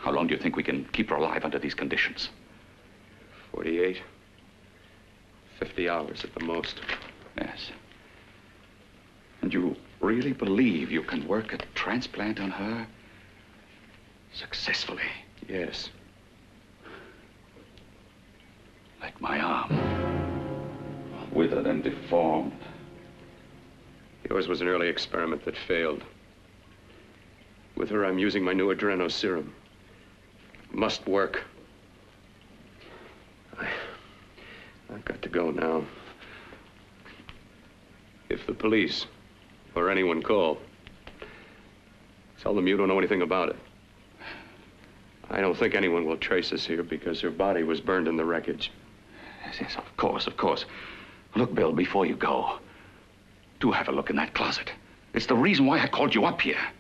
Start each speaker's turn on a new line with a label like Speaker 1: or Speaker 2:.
Speaker 1: How long do you think we can keep her alive under these conditions?
Speaker 2: 48. 50 hours at the most.
Speaker 1: Yes. And you really believe you can work a transplant on her successfully?
Speaker 2: Yes.
Speaker 1: Like my arm. Withered and deformed.
Speaker 2: Yours was an early experiment that failed. With her, I'm using my new adreno serum. Must work. I've got to go now. If the police or anyone call, tell them you don't know anything about it. I don't think anyone will trace us here because her body was burned in the wreckage.
Speaker 1: Yes, of course, of course. Look, Bill, before you go, do have a look in that closet. It's the reason why I called you up here.